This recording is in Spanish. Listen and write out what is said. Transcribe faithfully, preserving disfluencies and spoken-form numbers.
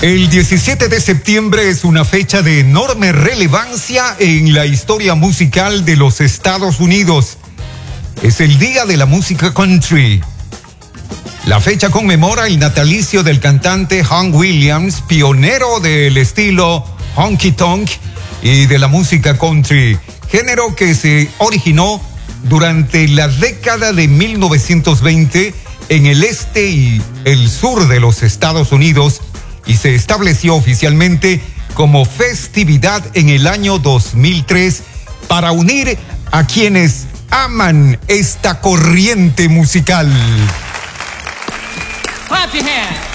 El diecisiete de septiembre es una fecha de enorme relevancia en la historia musical de los Estados Unidos. Es el Día de la Música Country. La fecha conmemora el natalicio del cantante Hank Williams, pionero del estilo honky tonk y de la música country, género que se originó durante la década de mil novecientos veinte en el este y el sur de los Estados Unidos y se estableció oficialmente como festividad en el año dos mil tres para unir a quienes aman esta corriente musical. Clap your hands.